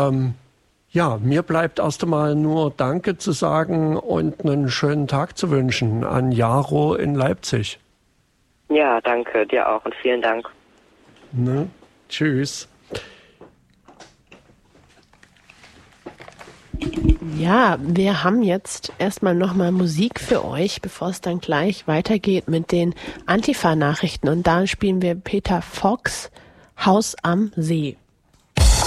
Ja, mir bleibt erst einmal nur Danke zu sagen und einen schönen Tag zu wünschen an Jaro in Leipzig. Ja, danke, dir auch und vielen Dank. Ne? Tschüss. Ja, wir haben jetzt erstmal nochmal Musik für euch, bevor es dann gleich weitergeht mit den Antifa-Nachrichten. Und da spielen wir Peter Fox, Haus am See.